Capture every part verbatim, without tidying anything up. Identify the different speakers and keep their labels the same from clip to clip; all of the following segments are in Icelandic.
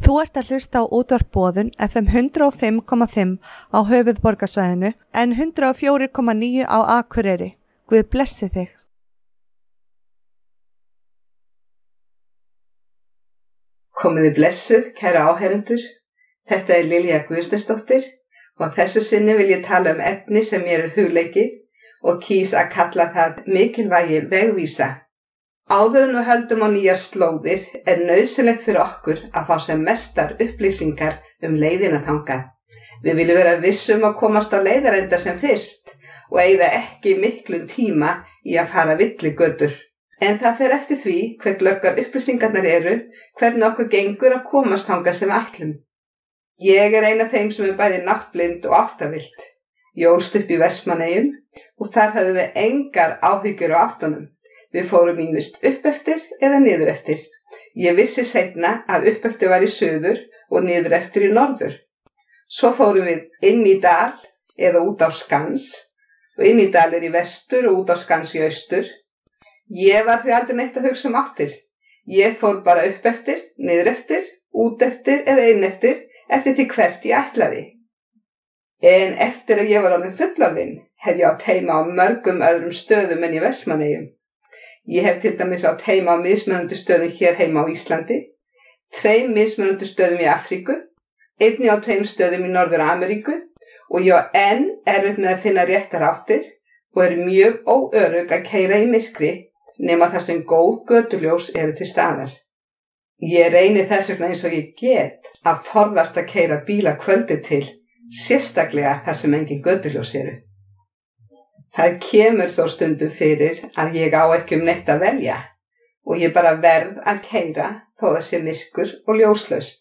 Speaker 1: Þú ert að hlusta á útvarp Boðun F M hundrað og fimm komma fimm á höfuðborgarsvæðinu en hundrað og fjögur komma níu á Akureyri. Guð blessi þig.
Speaker 2: Komiði blessuð, kæra áheyrendur. Þetta er Lilja Guðsteinsdóttir og þessu sinni vil ég tala um efni sem mér er hugleikið og kýs að kalla það mikilvægi vegvísa. Áður en við höldum á nýjar slóðir er nauðsynlegt fyrir okkur að fá sem mestar upplýsingar um leiðina þangað. Við viljum vera vissum að komast á leiðarenda sem fyrst og eyða ekki miklum tíma í að fara villigötur. En það fer eftir því hver glöggar upplýsingarnar eru, hvernig okkur gengur að komast þangað sem ætlum. Ég er ein af þeim sem er bæði náttblind og áttavillt. Ég ólst upp í Vestmannaeyjum og þar höfðum við engar áhyggjur á áttunum. Við fórum ýmist upp eftir eða niður eftir. Ég vissi seinna að upp eftir var í suður og niður eftir í norður. Svo fórum við inn í dal eða út á skans og inn í dal er í vestur og út á skans í austur. Ég var því aldrei neitt að hugsa um áttir. Ég fór bara upp eftir, niður eftir, út eftir eða inn eftir, eftir því hvert ég ætlaði. En eftir að ég var orðin fullorðin hef ég átt heima á mörgum öðrum stöðum en í Vestmannaeyjum. Ég hef til dæmis átt heima á mismunandi stöðum hér heima á Íslandi, tveim mismunandi stöðum í Afríku, einnig á tveim stöðum í Norður-Ameríku og ég á enn erfitt með að finna réttar áttir og er mjög óörugg að keyra í myrkri nema þar sem góð götuljós eru til staðar. Ég reyni þess vegna eins og ég get að forðast að keyra bíla kvöldi til, sérstaklega þar sem engin götuljós eru. Það kemur þó stundum fyrir að ég á ekki um neitt að velja og ég bara verð að keyra þó það sé myrkur og ljóslaust.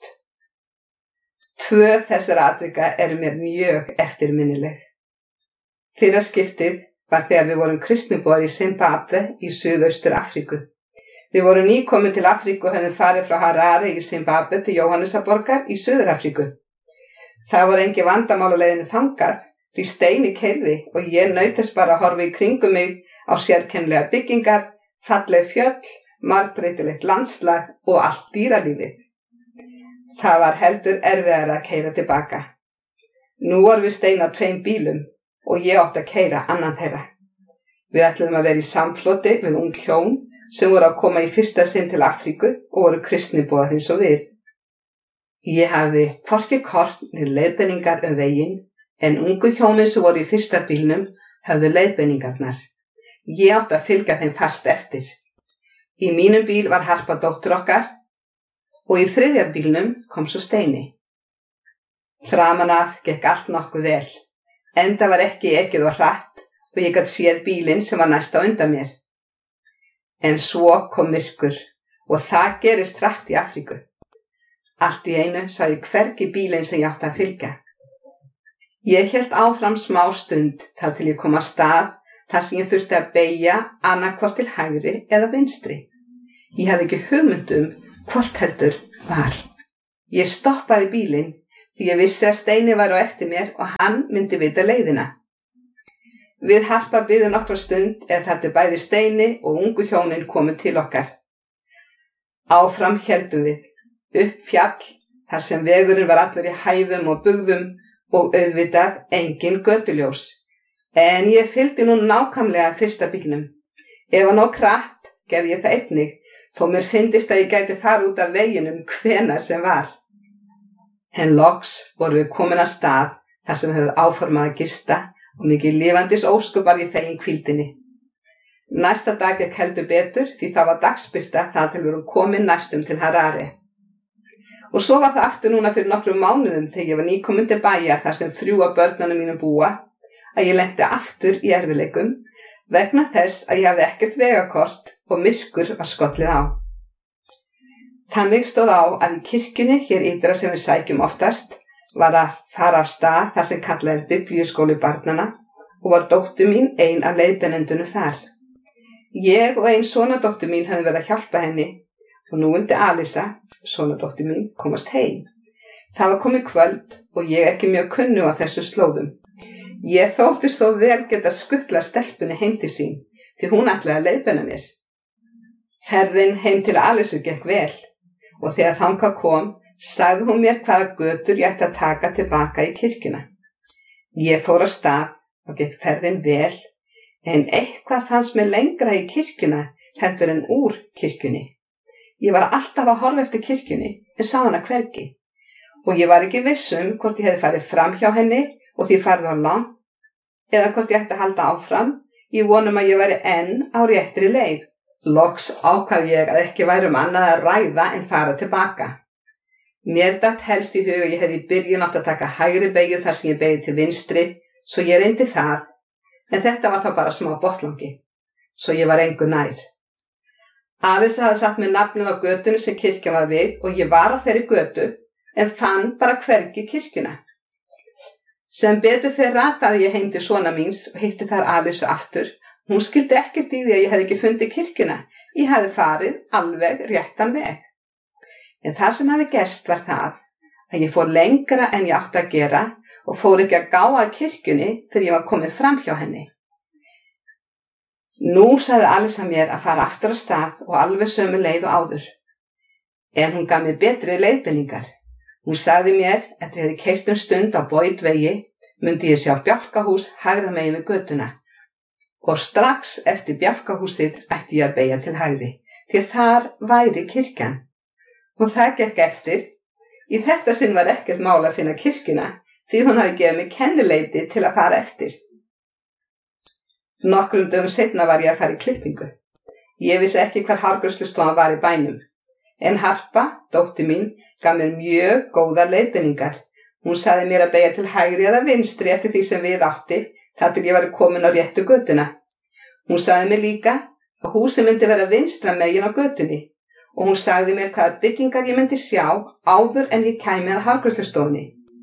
Speaker 2: Tvö þessara atvika eru mér mjög eftirminnileg. Fyrra skiptið var þegar við vorum kristniboðar í Zimbabwe í Suðaustur Afríku. Við vorum nýkomin til Afríku og höfðum farið frá Harare í Zimbabwe til Jóhannesarborgar í Suður-Afríku. Það voru engin vandamál á leiðinni þangað. Því Steini keyrði og ég nautist bara að horfa í kringum mig á sérkennilegar byggingar, falleg fjöll, margbreytilegt landslag og allt dýralífið. Það var heldur erfiðara að keyra tilbaka. Nú vorum við Steini á tveim bílum og ég átti að keyra annan þeirra. Við ætluðum að vera í samfloti við ung hjón sem voru að koma í fyrsta sinn til Afríku og voru kristniboðar eins og við. Ég hafði hvorki kort né leiðbeiningar um veginn, en ungu hjónin sem voru í fyrsta bílnum höfðu leiðbeiningarnar. Ég átti að fylgja þeim fast eftir. Í mínum bíl var Harpa dóttir okkar og í þriðja bílnum kom svo Steini. Framan af gekk allt nokkuð vel, enda var ekki ekið og hratt og ég gat séð bílinn sem var næst á undan mér. En svo kom myrkur og það gerist hratt í Afríku. Allt í einu sá ég hvergi bílinn sem ég átti að fylgja. Ég hélt áfram smá stund þar til ég kom að stað þar sem ég þurfti að beygja annaðhvort til hægri eða vinstri. Ég hafði ekki hugmynd um hvort heldur var. Ég stoppaði bílinn því ég vissi að Steini var á eftir mér og hann myndi vita leiðina. Við Harpa biðum nokkra stund eða þar til bæði Steini og ungu hjónin komu til okkar. Áfram héldum við, upp fjall þar sem vegurinn var allur í hæðum og bugðum og auðvitað engin götuljós. En ég fylgdi nú nákvæmlega fyrsta bílnum. Ef hann á kratt gerði ég það einnig, þó mér fyndist að ég gæti fara út af veginum hvenær sem var. En loks vorum við komin að stað þar sem höfðu áformað að gista og mikið lifandis ósköp var ég fegin hvíldinni. Næsta dag gekk heldur betur því það var dagsbirta þar til við vorum komin næstum til Harare. Og svo var það aftur núna fyrir nokkrum mánuðum þegar ég var nýkomin til bæjar þar sem þrjú af börnunum mínum búa að ég lenti aftur í erfiðleikum vegna þess að ég hafði ekkert vegakort og myrkur var skollið á. Þannig stóð á að í kirkjunni hér ytra sem við sækjum oftast var að fara af stað þar sem kallað er biblíuskóli barnanna og var dóttir mín ein af leiðbeinendunum þar. Ég og ein sonardóttir mín höfðum verið að hjálpa henni og nú vildi Alisa, sonardóttir mín, komast heim. Það var komið kvöld og ég ekki mjög kunnu á þessu slóðum. Ég þóttist þó vel geta skuttla stelpunni heim til sín því hún ætlaði að leiðbeina mér. Ferðin heim til Alisu gekk vel og þegar þangað kom sagði hún mér hvaða götur ég ætti að taka tilbaka í kirkjuna. Ég fór á stað og gekk ferðin vel, en eitthvað fannst mér lengra í kirkjuna heldur en úr kirkjunni. Ég var alltaf að horfa eftir kirkjunni en sá hana hvergi, og ég var ekki viss um hvort ég hefði farið fram hjá henni og því farið á langt, eða hvort ég ætti að halda áfram, ég vonum að ég væri enn á réttri leið. Loks ákvað ég að ekki væri um annað að ræða en fara tilbaka. Mér datt helst í hug að ég hefði í byrjun átt að taka hægri beygju þar sem ég beygði til vinstri, svo ég reyndi það, en þetta var þá bara smá botlangi, svo ég var engu nær. Aðeins hafði satt mér nafnið á götunni sem kirkja var við og ég var á þeirri götu, en fann bara hvergi kirkjuna. Sem betur fer rataði ég heim til svona míns og hitti þar Alisu aftur. Hún skildi ekkert í því að ég hefði ekki fundið kirkjuna. Ég hefði farið alveg réttan veg. En það sem hafði gerst var það að ég fór lengra en ég átti að gera og fór ekki að gá að kirkjunni þegar ég var komið fram hjá henni. Nú sagði Alisa mér að fara aftur á stað og alveg sömu leið og áður. En hún gaf mér betri leiðbeiningar. Hún sagði mér eftir ég hefði keyrt um stund á Boydvegi myndi ég sjá bjálkahús hægra megin við götuna. Og strax eftir bjálkahúsið ætti ég að beygja til hægri, því þar væri kirkjan. Og það gekk eftir. Í þetta sinn var ekkert mál að finna kirkjuna, því hún hafði gefið mig kennileiti til að fara eftir. Nokkrum dögum seinna var ég að fara í klippingu. Ég vissi ekki hvar hárgreiðslustofan var í bænum, en Harpa, dóttir mín, gaf mér mjög góðar leiðbeiningar. Hún sagði mér að beygja til hægri eða vinstri eftir því sem við átti, þar til ég var komin á réttu götuna. Hún sagði mér líka að húsið myndi vera vinstra megin á götunni og hún sagði mér hvaða byggingar ég myndi sjá áður en ég kæmi að hárgreiðslustofunni.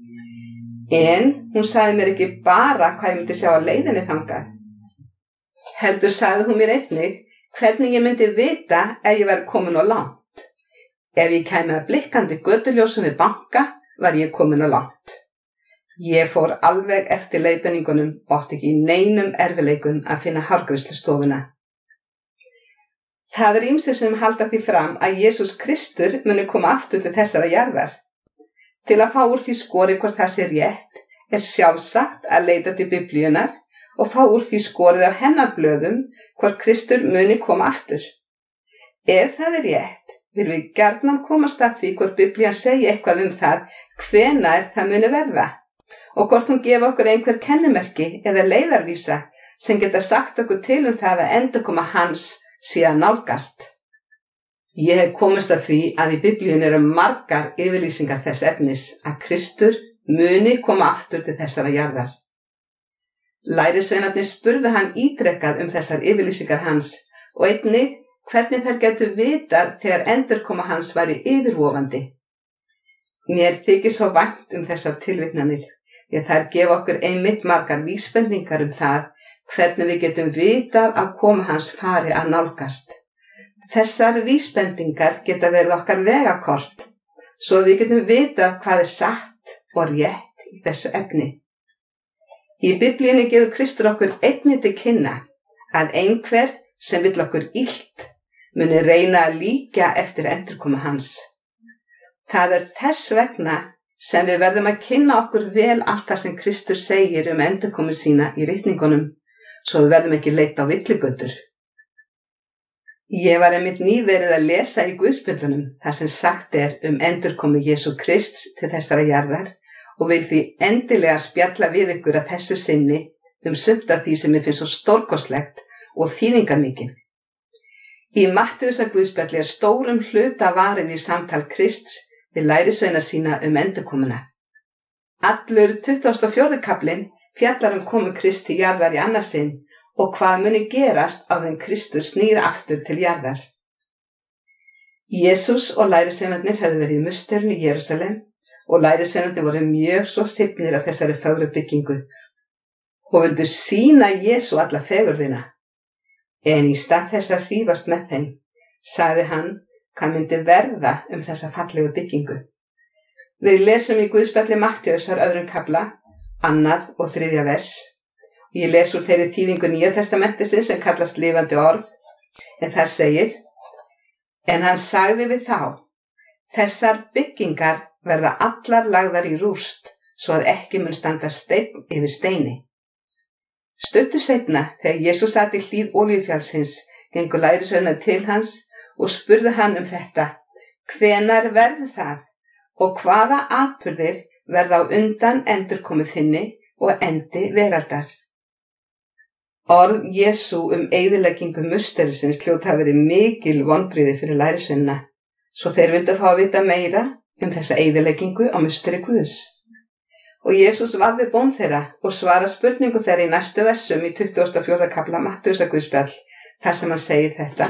Speaker 2: En hún sagði mér ekki bara hvað ég myndi sjá á leiðinni þangað. Heldur sagði hún mér einnig hvernig ég myndi vita ef ég væri komin á langt. Ef ég kæmi að blikkandi götuljósum við banka var ég komin á langt. Ég fór alveg eftir leiðbeiningunum og átti ekki í neinum erfiðleikum að finna hárgreiðslustofuna. Það er ýmsir sem halda því fram að Jesús Kristur muni koma aftur til þessara jarðar. Til að fá úr því skori hvort það sé rétt er sjálfsagt að leita til Biblíunnar og fá úr því skorið af hennar blöðum hvort Kristur muni koma aftur. Ef það er rétt, vil við gjarnan komast að því hvort Biblían segi eitthvað um það hvenær það muni verða og hvort hún gefa okkur einhver kennimerki eða leiðarvísa sem geta sagt okkur til um það að endurkoma hans sé að nálgast. Ég hef komist að því að í Biblíunni eru margar yfirlýsingar þess efnis að Kristur muni koma aftur til þessara jarðar. Lærisveinarnir spurðu hann ítrekkað um þessar yfirlýsingar hans og einnig hvernig þær getur vitað þegar endurkoma hans væri yfirvofandi. Mér þykir svo vænt um þessar tilvitnanir, því að þær gefa okkur einmitt margar vísbendingar um það hvernig við getum vitað að koma hans fari að nálgast. Þessar vísbendingar geta verið okkar vegakort, svo við getum vitað hvað er satt og rétt í þessu efni. Í Biblíunni gefur Kristur okkur einnig til kynna að einhver sem vill okkur illt muni reyna að líkja eftir endurkomu hans. Það er þess vegna sem við verðum að kynna okkur vel allt það sem Kristur segir um endurkomu sína í ritningunum, svo við verðum ekki leitt á villigötur. Ég var einmitt nýverið að lesa í Guðspjöllunum þar sem sagt er um endurkomu Jesú Krists til þessara jarðar og vil því endilega spjalla við ykkur að þessu sinni um sumt af því sem mér finnst svo stórkostlegt og þýðingarmikið. Í Mattheusar Guðspjalli er stórum hluta varið í samtal Krists við lærisveina sína um endurkomuna. Allur tuttugasta og fjórði kaflinn fjallar um komu Krists til jarðar í annað sinn og hvað muni gerast áður en Kristur snýr aftur til jarðar. Jesús og lærisveinarnir höfðu verið í musterinu í Jerúsalem og lærisveinarnir voru mjög svo hrifnir af þessari fögru byggingu og vildu sýna Jesú alla fegurðina. En í stað þess að hrífast með þeim, sagði hann hvað myndi verða um þessa fallegu byggingu. Við lesum í Guðspjalli Mattheusar öðrum kafla, annað og þriðja vers. Ég les úr þeirri þýðingu Nýja testamentisins sem kallast lifandi orð, en þar segir: En hann sagði við þá: Þessar byggingar verða allar lagðar í rúst, svo að ekki mun standa steinn yfir steini. Stuttu seinna, þegar Jesús sat í hlíð Olíufjallsins, gengu lærisveinar til hans og spurðu hann um þetta: Hvenær verður það og hvaða atburðir verða á undan endurkomu þinni og endi veraldar? Orð Jesú um eyðileggingu musterisins hljóta hafa verið mikil vonbrigði fyrir lærisveinana, svo þeir vildu fá að vita meira um þessa eyðileggingu á musteri Guðs. Og Jesús varði bón þeirra og svara spurningu þeirra í næstu versum í tuttugasta og fjórða kafla Mattheusarguðspjall, þar sem hann segir þetta: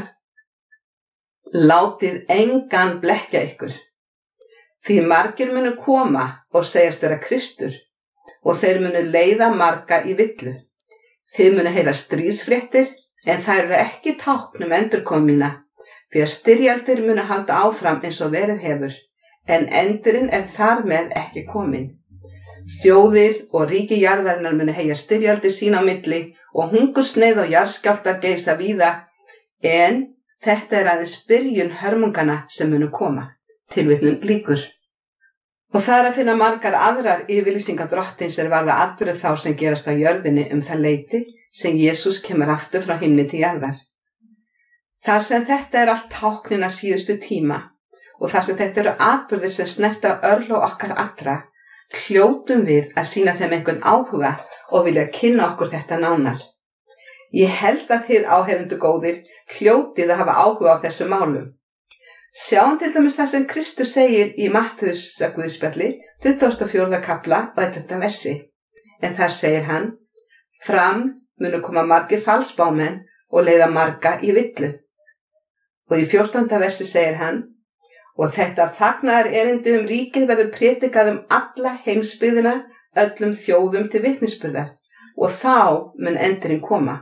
Speaker 2: Látið engan blekkja ykkur, því margir munu koma og segjast vera Kristur, og þeir munu leiða marga í villu. Þið munu heyra stríðsfréttir, en þær eru ekki tákn um endurkomu mína, því að styrjaldir munu halda áfram eins og verið hefur, en endurinn er þar með ekki kominn. Þjóðir og ríki jarðarinnar munu heyja styrjaldir sín á milli og hungursneyð og jarðskjálftar geisa víða, en þetta er aðeins byrjun hörmungana sem munu koma. Tilvitnun lýkur. Og það er að finna margar aðrar yfirlýsingar drottins er varða atburði þá sem gerast á jörðinni um það leyti sem Jesús kemur aftur frá himni til jarðar. Þar sem þetta er allt táknin að síðustu tíma og þar sem þetta eru atburðir sem snerta örlög okkar allra, hljótum við að sýna þeim einhvern áhuga og vilja kynna okkur þetta nánar. Ég held að þið áheyrendur góðir hljótið að hafa áhuga á þessu málum. Sjáum til dæmis það sem Kristur segir í Mattheusarguðspjalli, tuttugasta og fjórða kafla og ellefta versi. En þar segir hann: Fram munu koma margir falsbámenn og leiða marga í villu. Og í fjórtánda versi segir hann: Og þetta fagnaðar erindi um ríkið verður prédikað um alla heimsbyggðina, öllum þjóðum til vitnisburðar, og þá mun endurinn koma.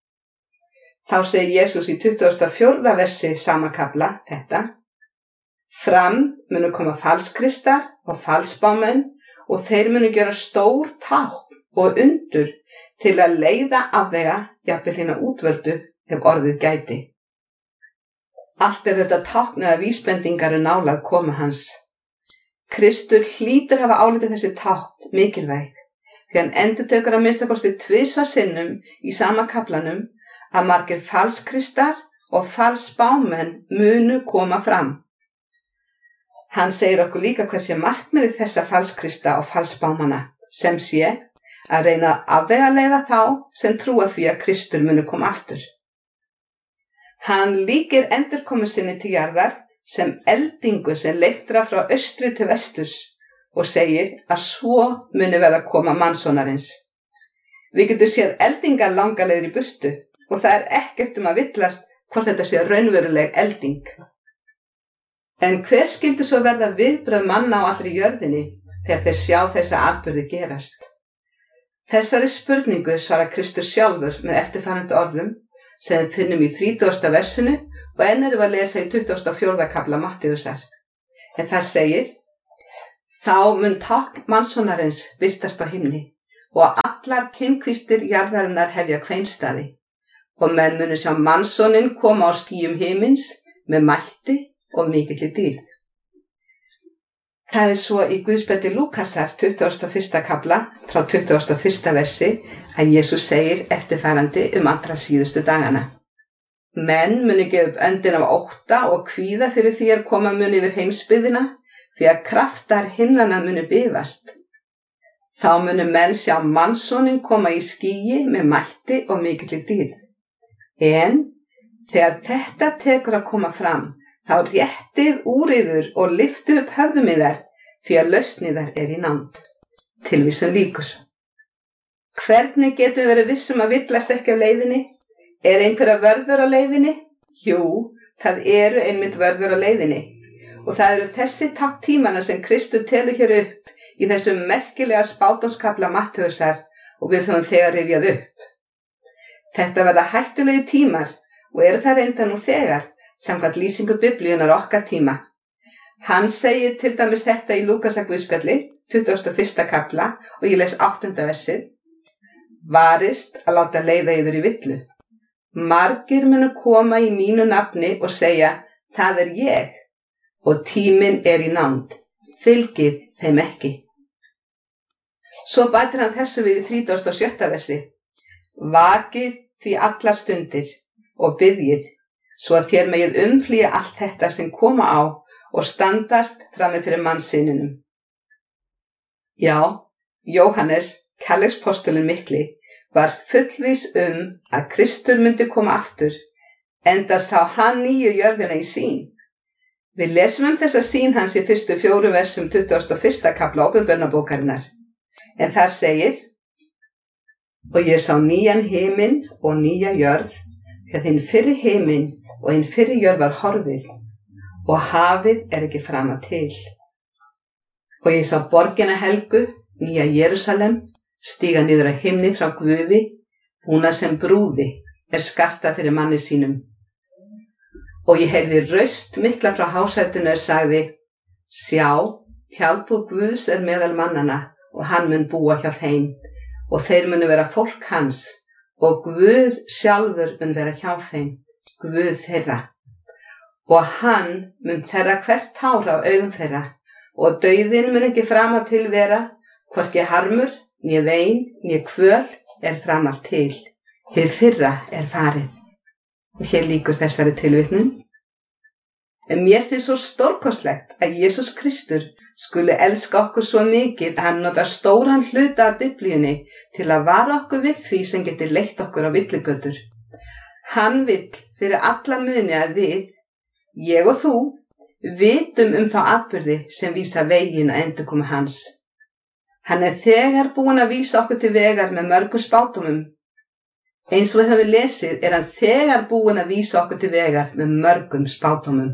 Speaker 2: Þá segir Jesús í tuttugasta og fjórða versi sama kafla þetta: Fram munu koma falskristar og falsbámenn og þeir munu gera stór tákn og undur til að leiða afvega jafnvel hina útvöldu ef orðið gæti. Allt er þetta tákn eða vísbendingar um nálað komu hans. Kristur hlýtur hafa álitið þessi tákn mikilvæg, því hann endurtekur að minnsta kosti tvisvar sinnum í sama kaflanum að margir falskristar og falsbámenn munu koma fram. Hann segir okkur líka hversi markmiði þessa falskrista og falsbámanna, sem sé að reyna að afvegaleiða þá sem trúa því að Kristur munu koma aftur. Hann líkir endurkomu sinni til jarðar sem eldingu sem leiftra frá austri til vesturs og segir að svo muni verða koma mannsonarins. Við getum séð eldingar langa leiðir í burtu og það er ekkert um að villast hvort þetta sé raunveruleg elding. En hver skyldi svo verða viðbrögð manna á allri jörðinni þegar þeir sjá þessa atburði gerast? Þessari spurningu svarar Kristur sjálfur með eftirfarandi orðum sem við finnum í þrítugasta versinu og enn erum við að lesa í tuttugasta og fjórða kafla Mattheusar. En þar segir: Þá mun tákn mannsonarins birtast á himni og allar kynkvístir jarðarinnar hefja kveinstafi og menn munu sjá mannsonin koma á skýjum himins með mætti og mikilli dýrð. Það er svo í Guðspjalli Lúkasar tuttugasta og fyrsta kafla frá tuttugasta og fyrsta versi að Jesús segir eftirfarandi um allra síðustu dagana: Menn munu gefa upp öndin af ótta og kvíða fyrir því að koma muni yfir heimsbyggðina, því að kraftar himnanna munu bifast. Þá munu menn sjá mannsoninn koma í skýi með mætti og mikilli dýrð. En þegar þetta tekur að koma fram, þá réttið úr yður og lyftið upp höfðum yðar, því að lausn yðar er í nánd. Tilvísun lýkur. Hvernig getum við verið vissum að villast ekki af leiðinni? Er einhverja vörður á leiðinni? Jú, það eru einmitt vörður á leiðinni. Og það eru þessi tákn tímana sem Kristur telur hér upp í þessum merkilega spádómskafla Mattheusar og við höfum þegar rifjað upp. Þetta verða hættulegi tímar og eru það reynda nú þegar, samkvæmt lýsingu Biblíunar okkar tíma. Hann segir til dæmis þetta í Lúkasarguðspjalli, tuttugasta og fyrsta kafla og ég les áttunda versið: Varist að láta leiða yður í villu. Margir munu koma í mínu nafni og segja: Það er ég, og tíminn er í nánd, fylgið þeim ekki. Svo bætir hann þessu við í þrítugasta og sjötta versi. Vakið því allar stundir og biðjið, svo að þér megið umflýja allt þetta sem koma á og standast frammi fyrir mannssyninum. Já, Jóhannes, kærleikspostulinn mikli, var fullvís um að Kristur myndi koma aftur, enda sá hann nýju jörðina í sýn. Við lesum um þessa sýn hans í fyrstu fjórum versum tuttugasta og fyrsta kafla Åpenbarabókarinnar. En þar segir: Og ég sá nýjan himinn og nýja jörð, þegar hinn fyrri himinn og hinn fyrri jörð var horfið, og hafið er ekki framar til. Og ég sá borgina helgu, nýja Jerúsalem, stíga niður að himni frá Guði, búna sem brúði er skartað fyrir manni sínum. Og ég heyrði raust mikla frá hásætinu er sagði: Sjá, tjaldbúð Guðs er meðal mannana, og hann mun búa hjá þeim, og þeir munu vera fólk hans, og Guð sjálfur mun vera hjá þeim, Guð þeirra. Og hann mun þerra hvert tár af augum þeirra, og dauðinn mun ekki framar til vera, hvorki harmur, né vein, né kvöl er framar til. Hið fyrra er farið. Og hér lýkur þessari tilvitnun. En mér finnst svo stórkostlegt að Jesús Kristur skuli elska okkur svo mikið að hann notar stóran hluta af Biblíunni til að vara okkur við því sem getur leitt okkur á villigötur. Hann vill fyrir alla muni að við, ég og þú, vitum um þá atburði sem vísa veginn að endurkomu hans. Hann er þegar búinn að vísa okkur til vegar með mörgum spádómum. Eins og við höfum lesið er hann þegar búinn að vísa okkur til vegar með mörgum spádómum.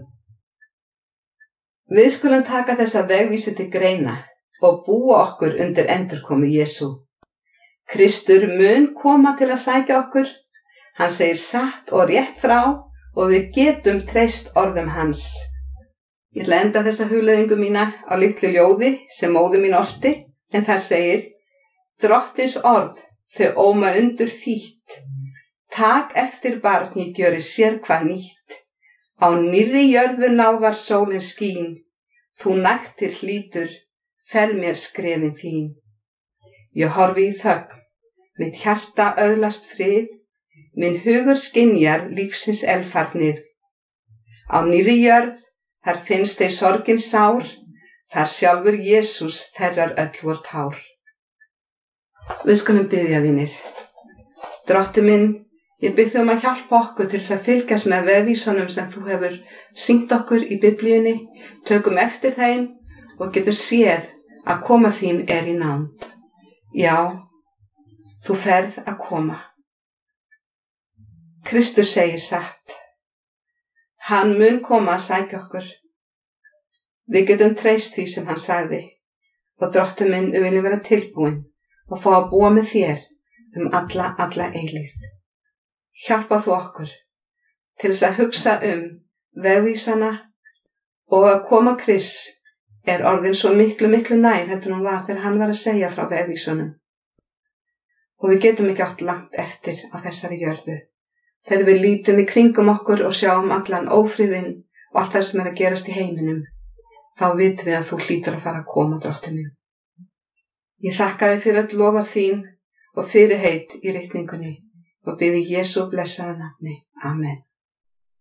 Speaker 2: Við skulum taka þessa vegvísi til greina og búa okkur undir endurkomu Jesú. Kristur mun koma til að sækja okkur. Hann segir satt og rétt frá og við getum treyst orðum hans. Ég ætla að enda þessa hugleiðingu mína á litlu ljóði sem móðir mín orti, en þar segir: Drottins orð, þau óma undur þýtt. Tak eftir barn, ég gjöri sér hvað nýtt. Á nýrri jörðu náðar sólin skín, þú naktir hlýtur, fel mér skrefin þín. Ég horfi í þögn, mitt hjarta öðlast frið, minn hugur skynjar lífsins elfarnið. Á nýrri jörð, þar finnst þeir sorgin sár, þar sjálfur Jesús þerrar öll vor tár. Við skulum biðja, vinir. Drottinn minn, ég bið þig um að hjálpa okkur til þess að fylgjast með vegvísunum sem þú hefur sýnt okkur í Biblíunni, tökum eftir þeim og getur séð að koma þín er í nánd. Já, þú ferð að koma. Kristur segir satt. Hann mun koma að sækja okkur. Við getum treyst því sem hann sagði, og Drottinn minn, við viljum vera tilbúin og fá að búa með þér um alla, alla eilífð. Hjálpa þú okkur til þess að hugsa um vegvísana og að koma Krists er orðin svo miklu, miklu nær heldur hún var þegar hann var að segja frá vegvísunum. Og við getum ekki átt langt eftir á þessari jörðu. Þegar við lítum í kringum okkur og sjáum allan ófriðinn og allt það sem er að gerast í heiminum, þá vitum við að þú hlýtur að fara að koma, Drottinn minn. Ég þakka þér fyrir öll lofar þín og fyrirheit í ritningunni og biði Jesú blessaða nafni. Amen.